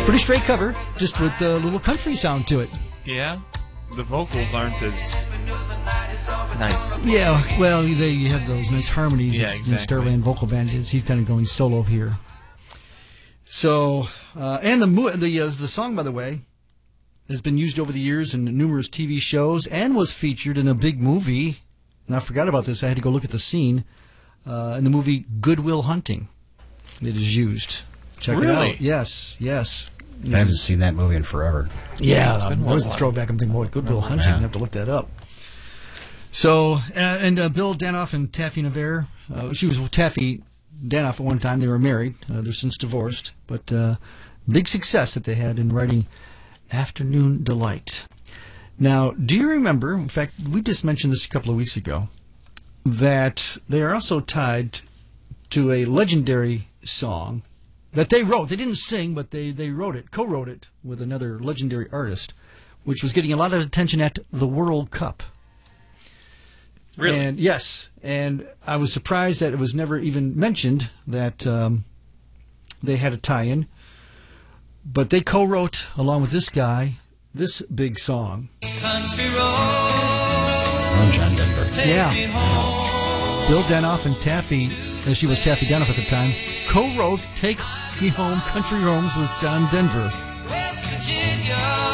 Pretty straight cover, just with a little country sound to it. Yeah, the vocals aren't as nice. Yeah, well, you have those nice harmonies. Yeah, in exactly. Starland Vocal Band is. He's kind of going solo here. So, and the song, by the way, has been used over the years in numerous TV shows and was featured in a big movie. And I forgot about this. I had to go look at the scene in the movie Good Will Hunting. It is used. Check it out. Yes. I haven't seen that movie in forever. Yeah, that was a throwback. I'm thinking, boy, Good Will Hunting. I have to look that up. So, and Bill Danoff and Taffy Navarre, she was with Taffy Danoff at one time. They were married. They're since divorced. But big success that they had in writing Afternoon Delight. Now, do you remember, in fact, we just mentioned this a couple of weeks ago, that they are also tied to a legendary song that they wrote. They didn't sing, but they wrote it, co-wrote it with another legendary artist, which was getting a lot of attention at the World Cup. Really? And yes, and I was surprised that it was never even mentioned that they had a tie-in. But they co-wrote, along with this guy, this big song. Country road, On John Denver. Yeah. Bill Danoff and Taffy, she was Taffy Danoff at the time, co-wrote Take Me Home, Country Roads with John Denver. West Virginia,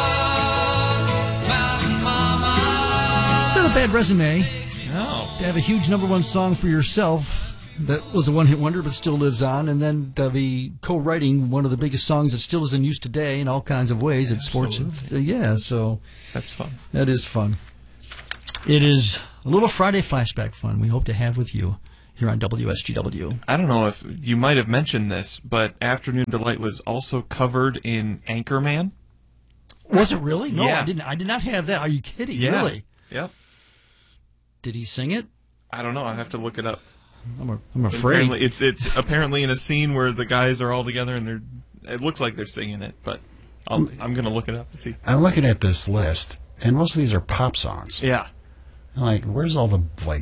Mountain Mama. It's not a bad resume No. to have a huge number one song for yourself that was a one-hit wonder but still lives on, and then to be co-writing one of the biggest songs that still is in use today in all kinds of ways at sports. So That's fun. that is fun. It is a little Friday flashback fun we hope to have with you here on WSGW. I don't know if you might have mentioned this, but Afternoon Delight was also covered in Anchorman. Was it really? No, Yeah. I didn't. I did not have that. Are you kidding? Yeah. Really? Yep. Did he sing it? I don't know. I have to look it up. I'm afraid. Apparently, it's apparently in a scene where the guys are all together and it looks like they're singing it, but I'm going to look it up and see. I'm looking at this list, and most of these are pop songs. Yeah. I'm like, where's all the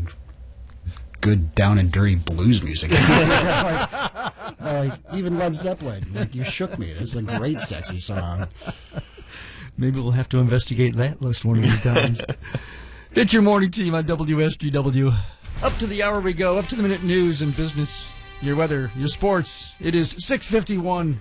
good down and dirty blues music? like even Led Zeppelin. Like, you shook me. That's a great sexy song. Maybe we'll have to investigate that list one of these times. It's your morning team on WSGW. Up to the hour we go, up to the minute news and business, your weather, your sports. It is 6:51.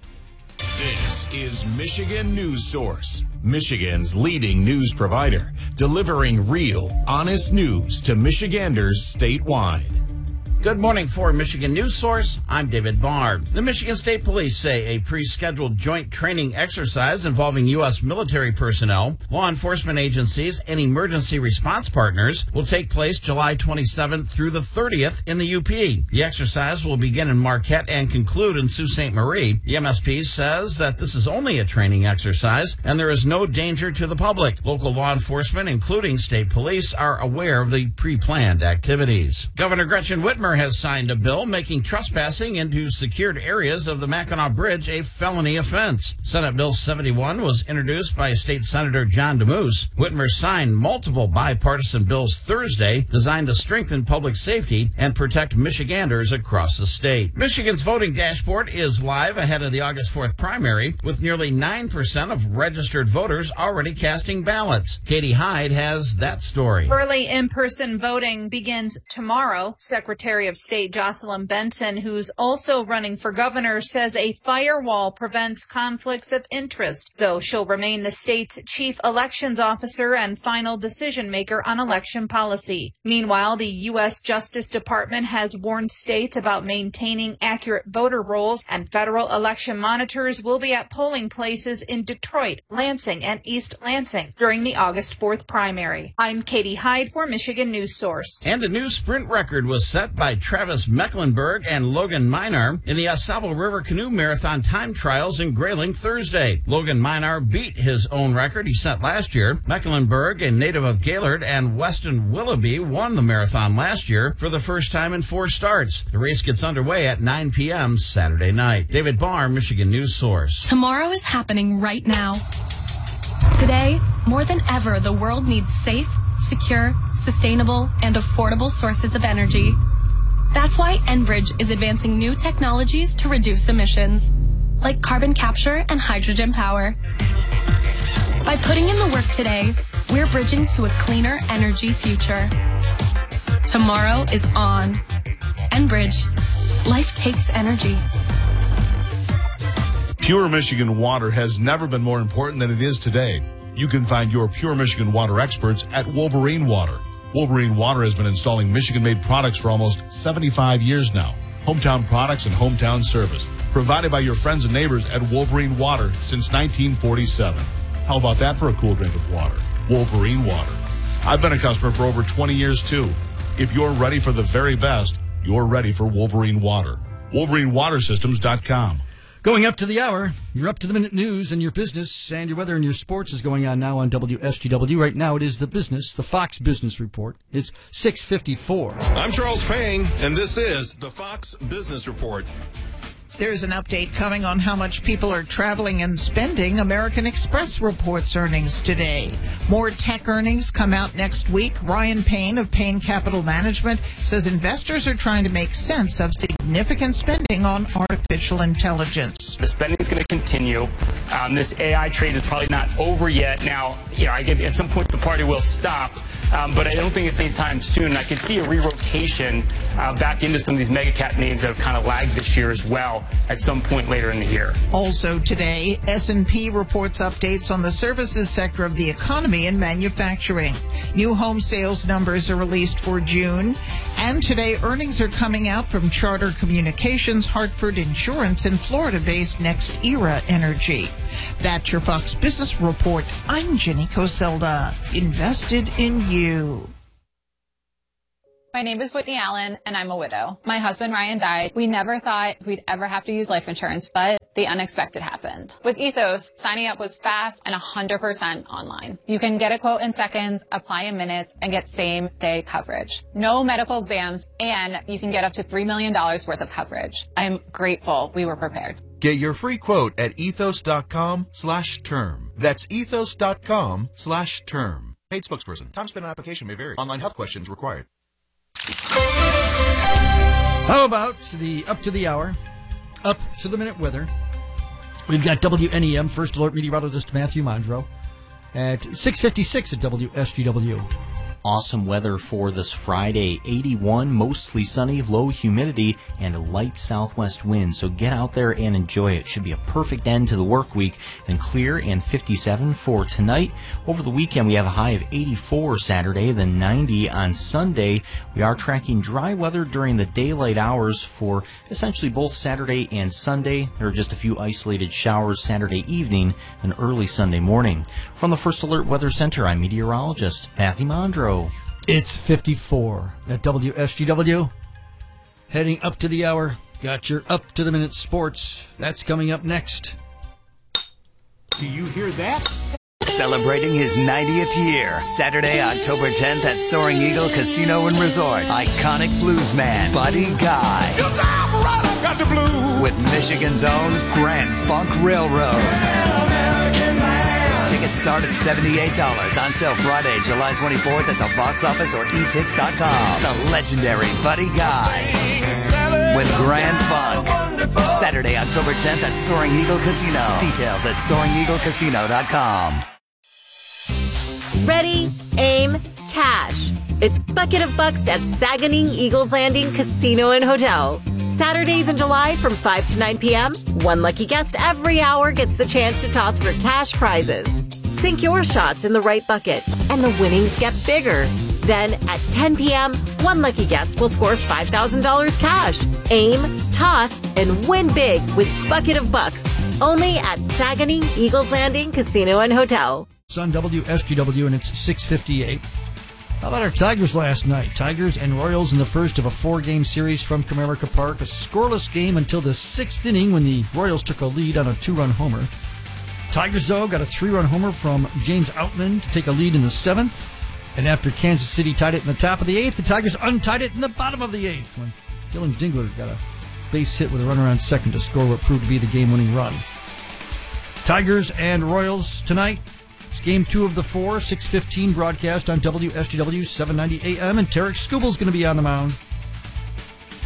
This is Michigan News Source, Michigan's leading news provider, delivering real, honest news to Michiganders statewide. Good morning for Michigan News Source. I'm David Barr. The Michigan State Police say a pre-scheduled joint training exercise involving U.S. military personnel, law enforcement agencies, and emergency response partners will take place July 27th through the 30th in the UP. The exercise will begin in Marquette and conclude in Sault Ste. Marie. The MSP says that this is only a training exercise and there is no danger to the public. Local law enforcement, including state police, are aware of the pre-planned activities. Governor Gretchen Whitmer has signed a bill making trespassing into secured areas of the Mackinac Bridge a felony offense. Senate Bill 71 was introduced by State Senator John DeMoose. Whitmer signed multiple bipartisan bills Thursday designed to strengthen public safety and protect Michiganders across the state. Michigan's voting dashboard is live ahead of the August 4th primary, with nearly 9% of registered voters already casting ballots. Katie Hyde has that story. Early in-person voting begins tomorrow. Secretary of State Jocelyn Benson, who's also running for governor, says a firewall prevents conflicts of interest, though she'll remain the state's chief elections officer and final decision maker on election policy. Meanwhile, the U.S. Justice Department has warned states about maintaining accurate voter rolls, and federal election monitors will be at polling places in Detroit, Lansing, and East Lansing during the August 4th primary. I'm Katie Hyde for Michigan News Source. And a new sprint record was set by Travis Mecklenburg and Logan Minar in the Asabo River Canoe Marathon time trials in Grayling Thursday. Logan Minar beat his own record he set last year. Mecklenburg, a native of Gaylord, and Weston Willoughby won the marathon last year for the first time in 4 starts. The race gets underway at 9 p.m. Saturday night. David Barr, Michigan News Source. Tomorrow is happening right now. Today, more than ever, the world needs safe, secure, sustainable, and affordable sources of energy. That's why Enbridge is advancing new technologies to reduce emissions. like carbon capture and hydrogen power. By putting in the work today, we're bridging to a cleaner energy future. Tomorrow is on. Enbridge. Life takes energy. Pure Michigan water has never been more important than it is today. You can find your Pure Michigan water experts at Wolverine Water. Wolverine Water has been installing Michigan-made products for almost 75 years now. Hometown products and hometown service provided by your friends and neighbors at Wolverine Water since 1947. How about that for a cool drink of water? Wolverine Water. I've been a customer for over 20 years too. If you're ready for the very best, you're ready for Wolverine Water. WolverineWaterSystems.com. Going up to the hour, your up-to-the-minute news and your business and your weather and your sports is going on now on WSGW. Right now it is the Fox Business Report. It's 6:54. I'm Charles Payne, and this is the Fox Business Report. There's an update coming on how much people are traveling and spending. American Express reports earnings today. More tech earnings come out next week. Ryan Payne of Payne Capital Management says investors are trying to make sense of significant spending on artificial intelligence. The spending is going to continue. This AI trade is probably not over yet. Now, at some point the party will stop. But I don't think it's anytime soon. I could see a re-rotation back into some of these mega cap names that have kind of lagged this year as well at some point later in the year. Also today, S&P reports updates on the services sector of the economy and manufacturing. New home sales numbers are released for June. And today, earnings are coming out from Charter Communications, Hartford Insurance, and Florida-based Next Era Energy. That's your Fox Business Report. I'm Jenny Coselda. Invested in you. My name is Whitney Allen, and I'm a widow. My husband, Ryan, died. We never thought we'd ever have to use life insurance, but the unexpected happened. With Ethos, signing up was fast and 100% online. You can get a quote in seconds, apply in minutes, and get same-day coverage. No medical exams, and you can get up to $3 million worth of coverage. I'm grateful we were prepared. Get your free quote at ethos.com/term. That's ethos.com/term. Paid spokesperson. Time spent on application may vary. Online health questions required. How about the up to the hour, up to the minute weather? We've got WNEM First Alert Meteorologist Matthew Mondro at 6:56 at WSGW. Awesome weather for this Friday. 81, mostly sunny, low humidity, and a light southwest wind. So get out there and enjoy it. Should be a perfect end to the work week. Then clear and 57 for tonight. Over the weekend, we have a high of 84 Saturday, then 90 on Sunday. We are tracking dry weather during the daylight hours for essentially both Saturday and Sunday. There are just a few isolated showers Saturday evening and early Sunday morning. From the First Alert Weather Center, I'm meteorologist Matthew Mondro. It's 54 at WSGW. Heading up to the hour. Got your up-to-the-minute sports. That's coming up next. Do you hear that? Celebrating his 90th year, Saturday, October 10th at Soaring Eagle Casino and Resort. Iconic bluesman Buddy Guy. You got right, I got the blues. With Michigan's own Grand Funk Railroad. Tickets start at $78. On sale Friday, July 24th at the box office or etix.com. The legendary Buddy Guy with Grand Funk. Saturday, October 10th at Soaring Eagle Casino. Details at SoaringEagleCasino.com. Ready, aim, cash. It's Bucket of Bucks at Saganing Eagles Landing Casino and Hotel. Saturdays in July from 5 to 9 p.m., one lucky guest every hour gets the chance to toss for cash prizes. Sink your shots in the right bucket, and the winnings get bigger. Then at 10 p.m., one lucky guest will score $5,000 cash. Aim, toss, and win big with Bucket of Bucks. Only at Saganing Eagles Landing Casino and Hotel. It's on WSGW, and it's 6:58. How about our Tigers last night? Tigers and Royals in the first of a 4-game series from Comerica Park. A scoreless game until the 6th inning when the Royals took a lead on a 2-run homer. Tigers, though, got a 3-run homer from James Outman to take a lead in the 7th. And after Kansas City tied it in the top of the 8th, the Tigers untied it in the bottom of the 8th when Dylan Dingler got a base hit with a runner on second to score what proved to be the game-winning run. Tigers and Royals tonight. It's game 2 of the 4, 6:15 broadcast on WSGW 790 AM, and Tarek Skubal's going to be on the mound.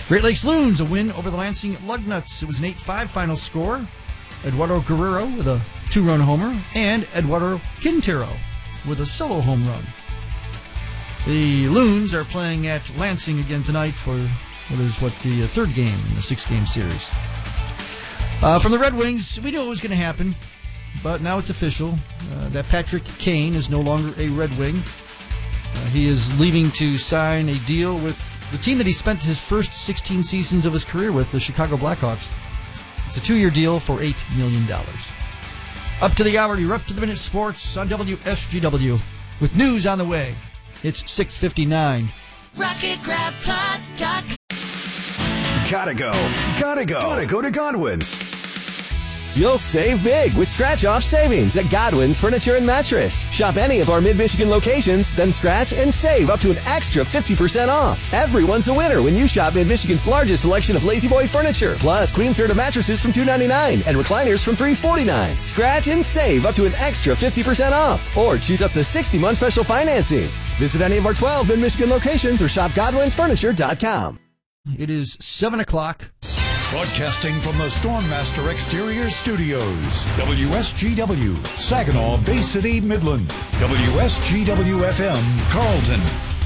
Great Lakes Loons, a win over the Lansing Lugnuts. It was an 8-5 final score. Eduardo Guerrero with a 2-run homer, and Eduardo Quintero with a solo home run. The Loons are playing at Lansing again tonight for the third game in the 6-game series. From the Red Wings, we knew it was going to happen, but now it's official that Patrick Kane is no longer a Red Wing. He is leaving to sign a deal with the team that he spent his first 16 seasons of his career with, the Chicago Blackhawks. It's a 2-year deal for $8 million. Up to the hour, you're up to the minute sports on WSGW with news on the way. It's 6:59. RocketGrabPlus.com. Gotta go to Godwin's. You'll save big with scratch-off savings at Godwin's Furniture and Mattress. Shop any of our mid-Michigan locations, then scratch and save up to an extra 50% off. Everyone's a winner when you shop mid-Michigan's largest selection of Lazy Boy furniture, plus Queen Serta mattresses from $299 and recliners from $349. Scratch and save up to an extra 50% off, or choose up to 60-month special financing. Visit any of our 12 mid-Michigan locations or shop GodwinsFurniture.com. It is 7 o'clock. Broadcasting from the Stormmaster Exterior Studios, WSGW, Saginaw, Bay City, Midland, WSGW-FM, Carlton.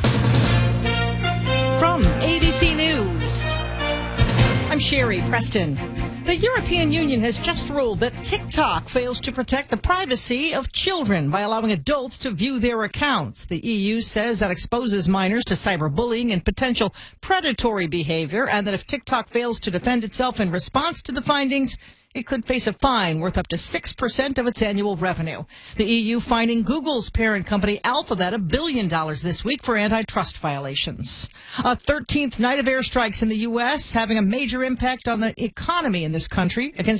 From ABC News, I'm Sherry Preston. The European Union has just ruled that TikTok fails to protect the privacy of children by allowing adults to view their accounts. The EU says that exposes minors to cyberbullying and potential predatory behavior, and that if TikTok fails to defend itself in response to the findings, it could face a fine worth up to 6% of its annual revenue. The EU fining Google's parent company Alphabet $1 billion this week for antitrust violations. A 13th night of airstrikes in the U.S. having a major impact on the economy in this country against